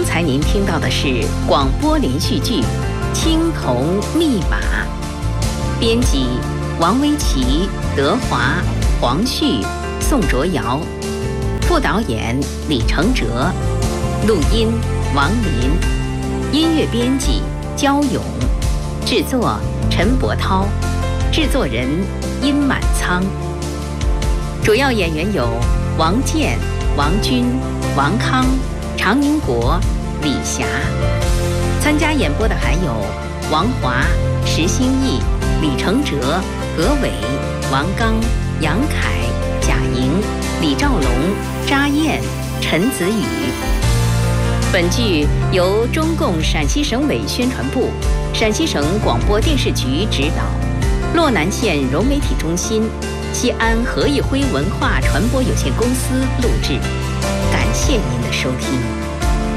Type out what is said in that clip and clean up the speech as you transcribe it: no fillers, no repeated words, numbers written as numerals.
才您听到的是广播连续剧《青铜密码》，编辑王威奇、德华、黄旭、宋卓瑶，副导演李承哲，录音王林，音乐编辑焦勇，制作陈伯涛，制作人殷满仓。主要演员有王健、王军、王康、常宁国、李霞。参加演播的还有王华、石兴义、李承哲、何伟、王刚、杨凯、贾莹、李兆龙、查燕、陈子宇。本剧由中共陕西省委宣传部、陕西省广播电视局指导，洛南县融媒体中心、西安何以辉文化传播有限公司录制。感谢您的收听。